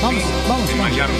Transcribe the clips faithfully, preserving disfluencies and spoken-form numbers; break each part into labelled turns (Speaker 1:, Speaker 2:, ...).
Speaker 1: vamos, vamos,
Speaker 2: en
Speaker 1: vamos.
Speaker 2: Miami.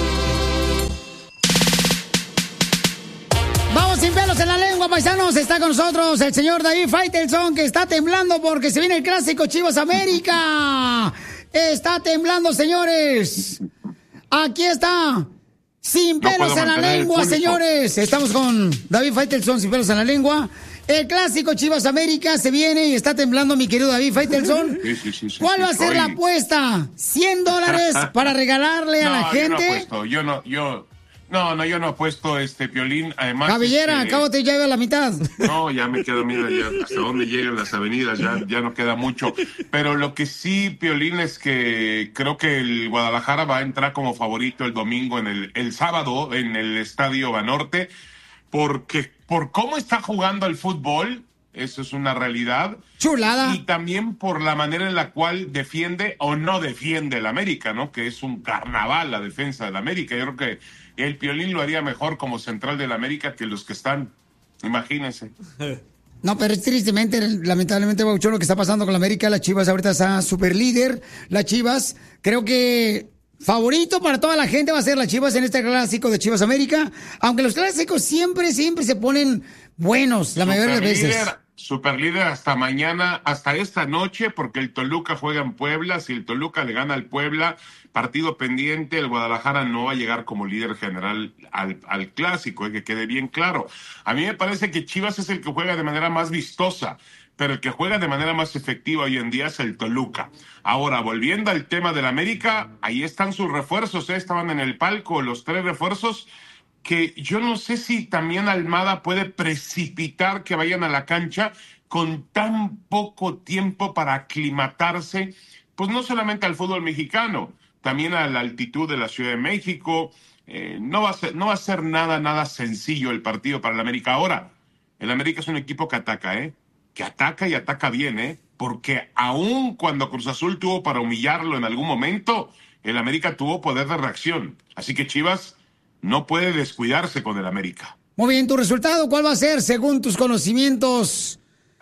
Speaker 1: Vamos sin pelos en la lengua, paisanos. Está con nosotros el señor David Faitelson, que está temblando porque se viene el clásico Chivas América. Está temblando, señores. Aquí está. Sin pelos
Speaker 2: no
Speaker 1: en la lengua, señores. Estamos con David Faitelson, sin pelos en la lengua. El clásico Chivas América se viene y está temblando, mi querido David Faitelson.
Speaker 2: Sí, sí, sí, sí,
Speaker 1: ¿Cuál
Speaker 2: sí,
Speaker 1: va a ser
Speaker 2: soy...
Speaker 1: la apuesta? ¿cien dólares para regalarle a
Speaker 2: no,
Speaker 1: la gente?
Speaker 2: Yo no apuesto, yo no, yo... No, no, yo no apuesto, este, Piolín, además...
Speaker 1: Cabellera,
Speaker 2: este...
Speaker 1: acábate ya a la mitad.
Speaker 2: No, ya me quedo, mira, ya hasta dónde llegan las avenidas, ya, ya no queda mucho. Pero lo que sí, Piolín, es que creo que el Guadalajara va a entrar como favorito el domingo, en el, el sábado, en el Estadio Banorte, porque por cómo está jugando el fútbol, eso es una realidad.
Speaker 1: Chulada.
Speaker 2: Y también por la manera en la cual defiende o no defiende el América, ¿no? Que es un carnaval la defensa del América. Yo creo que el Piolín lo haría mejor como central del América que los que están. Imagínense.
Speaker 1: No, pero es tristemente, lamentablemente, Bauchón, lo que está pasando con la América. La Chivas ahorita está super líder. La Chivas, creo que favorito para toda la gente va a ser la Chivas en este clásico de Chivas América. Aunque los clásicos siempre, siempre se ponen buenos, la mayoría de las veces.
Speaker 2: Super líder hasta mañana, hasta esta noche, porque el Toluca juega en Puebla. Si el Toluca le gana al Puebla, partido pendiente, el Guadalajara no va a llegar como líder general al, al clásico, eh, que quede bien claro. A mí me parece que Chivas es el que juega de manera más vistosa, pero el que juega de manera más efectiva hoy en día es el Toluca. Ahora, volviendo al tema del América, ahí están sus refuerzos, eh, estaban en el palco los tres refuerzos, que yo no sé si también Almada puede precipitar que vayan a la cancha con tan poco tiempo para aclimatarse, pues no solamente al fútbol mexicano, también a la altitud de la Ciudad de México. Eh, no va a ser, no va a ser nada, nada sencillo el partido para el América. Ahora, el América es un equipo que ataca, ¿eh? Que ataca y ataca bien, ¿eh? Porque aun cuando Cruz Azul tuvo para humillarlo en algún momento, el América tuvo poder de reacción. Así que Chivas no puede descuidarse con el América.
Speaker 1: Muy bien, ¿tu resultado cuál va a ser según tus conocimientos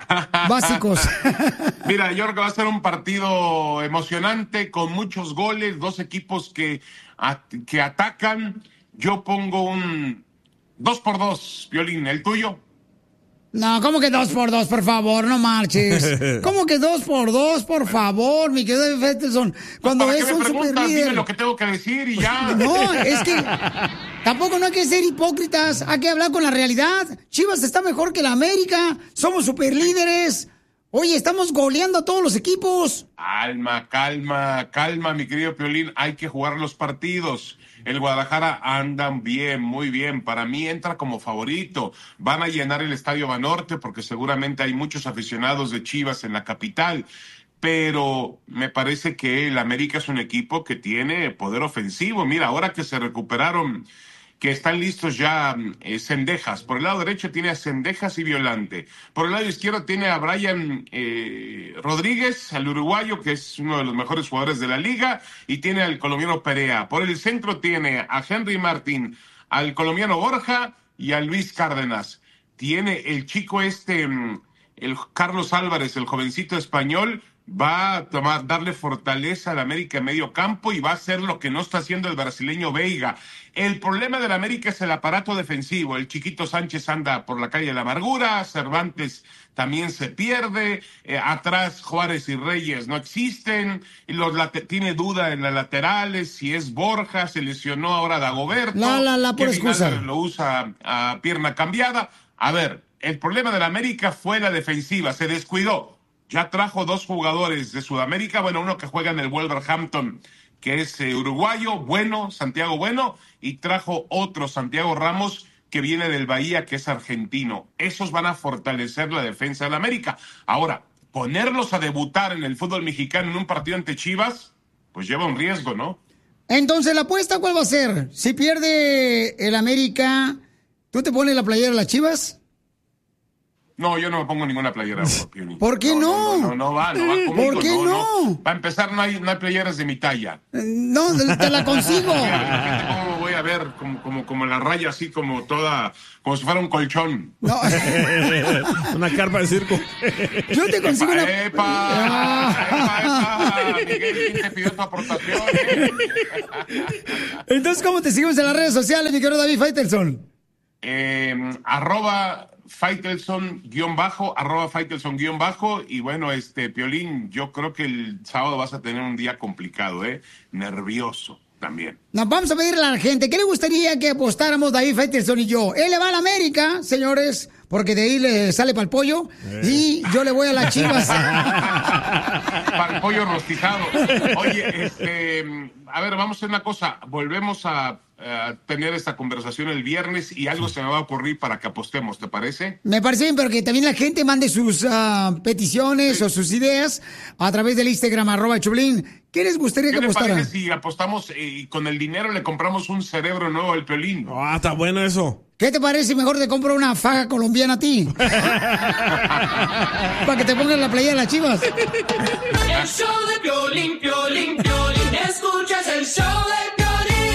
Speaker 1: básicos?
Speaker 2: Mira, yo creo que va a ser un partido emocionante, con muchos goles, dos equipos que, a, que atacan. Yo pongo un dos por dos, Piolín, ¿el tuyo?
Speaker 1: No, ¿cómo que dos por dos, por favor? No marches. ¿Cómo que dos por dos, por favor, mi querido David Faitelson? Cuando
Speaker 2: ¿Para
Speaker 1: es
Speaker 2: qué me
Speaker 1: un
Speaker 2: preguntas?
Speaker 1: superlíder.
Speaker 2: Dime lo que tengo que decir y ya.
Speaker 1: No, es que tampoco no hay que ser hipócritas, hay que hablar con la realidad. Chivas está mejor que la América, somos superlíderes. Oye, estamos goleando a todos los equipos.
Speaker 2: Calma, calma, calma, mi querido Piolín. Hay que jugar los partidos. El Guadalajara andan bien, muy bien. Para mí entra como favorito. Van a llenar el Estadio Banorte porque seguramente hay muchos aficionados de Chivas en la capital. Pero me parece que el América es un equipo que tiene poder ofensivo. Mira, ahora que se recuperaron, que están listos ya eh, Cendejas. Por el lado derecho tiene a Cendejas y Violante. Por el lado izquierdo tiene a Brian eh, Rodríguez, al uruguayo, que es uno de los mejores jugadores de la liga, y tiene al colombiano Perea. Por el centro tiene a Henry Martín, al colombiano Borja y a Luis Cárdenas. Tiene el chico este, el Carlos Álvarez, el jovencito español, va a tomar, darle fortaleza al América en medio campo y va a hacer lo que no está haciendo el brasileño Veiga. El problema del América es el aparato defensivo. El chiquito Sánchez anda por la calle de la amargura, Cervantes también se pierde, eh, atrás Juárez y Reyes no existen, y los late- tiene duda en las laterales, si es Borja, se lesionó ahora Dagoberto,
Speaker 1: La, la, la, por
Speaker 2: que
Speaker 1: excusa.
Speaker 2: lo usa a pierna cambiada. A ver, el problema del América fue la defensiva, se descuidó. Ya trajo dos jugadores de Sudamérica, bueno, uno que juega en el Wolverhampton, que es eh, uruguayo, bueno, Santiago Bueno, y trajo otro, Santiago Ramos, que viene del Bahía, que es argentino. Esos van a fortalecer la defensa del América. Ahora, ponerlos a debutar en el fútbol mexicano en un partido ante Chivas, pues lleva un riesgo, ¿no?
Speaker 1: Entonces, ¿la apuesta cuál va a ser? Si pierde el América, ¿tú te pones la playera de las Chivas?
Speaker 2: No, yo no me pongo ninguna playera. Piolín.
Speaker 1: ¿Por qué no?
Speaker 2: No, no, no, no va, no va conmigo.
Speaker 1: ¿Por qué
Speaker 2: no?
Speaker 1: no?
Speaker 2: no. Para empezar, no hay, no hay playeras de mi talla.
Speaker 1: No, te la consigo.
Speaker 2: ¿Cómo voy a ver, como, como, como la raya, así como toda, como si fuera un colchón.
Speaker 1: No.
Speaker 3: Una carpa de circo.
Speaker 1: Yo te consigo
Speaker 2: ¡Epa,
Speaker 1: una...
Speaker 2: epa! ¡Epa, epa! Miguel, ¿quién te pidió tu aportación? Eh?
Speaker 1: Entonces, ¿cómo te seguimos en las redes sociales, mi querido David Faitelson?
Speaker 2: Eh, arroba Faitelson guión bajo, arroba Faitelson guión bajo, y bueno, este, Piolín, yo creo que el sábado vas a tener un día complicado, ¿eh? Nervioso también.
Speaker 1: Nos vamos a pedirle a la gente, ¿qué le gustaría que apostáramos David Faitelson y yo? Él le va a la América, señores, porque de ahí le sale para el pollo, eh. y yo le voy a las Chivas.
Speaker 2: Para el pollo rostizado. Oye, este, a ver, vamos a hacer una cosa, volvemos a Uh, tener esta conversación el viernes y algo se me va a ocurrir para que apostemos, ¿te parece?
Speaker 1: Me parece bien, pero que también la gente mande sus uh, peticiones sí. o sus ideas a través del Instagram, arroba Choplin. ¿Qué les gustaría que apostara? ¿Qué les
Speaker 2: parece si apostamos y con el dinero le compramos un cerebro nuevo al Piolín?
Speaker 3: Ah, está bueno eso.
Speaker 1: ¿Qué te parece si mejor te compro una faja colombiana a ti? Para que te pongas la playa de las Chivas.
Speaker 4: El show de Piolín, Piolín, Piolín. Escuchas el show de Piolín.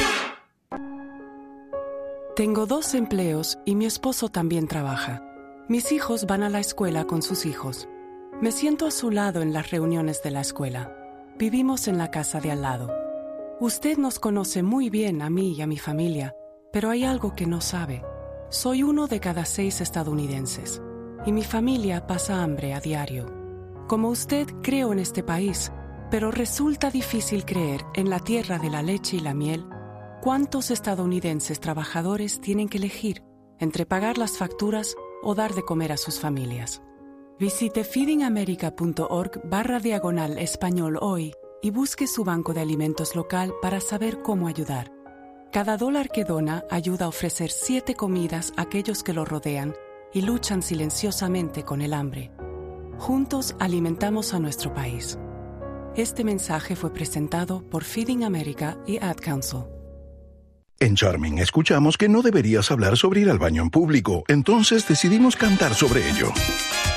Speaker 5: Tengo dos empleos y mi esposo también trabaja. Mis hijos van a la escuela con sus hijos. Me siento a su lado en las reuniones de la escuela. Vivimos en la casa de al lado. Usted nos conoce muy bien a mí y a mi familia, pero hay algo que no sabe. Soy uno de cada seis estadounidenses y mi familia pasa hambre a diario. Como usted, creo en este país, pero resulta difícil creer en la tierra de la leche y la miel. ¿Cuántos estadounidenses trabajadores tienen que elegir entre pagar las facturas o dar de comer a sus familias? Visite feedingamerica.org barra diagonal español hoy y busque su banco de alimentos local para saber cómo ayudar. Cada dólar que dona ayuda a ofrecer siete comidas a aquellos que lo rodean y luchan silenciosamente con el hambre. Juntos alimentamos a nuestro país. Este mensaje fue presentado por Feeding America y Ad Council.
Speaker 6: En Charming escuchamos que no deberías hablar sobre ir al baño en público, entonces decidimos cantar sobre ello.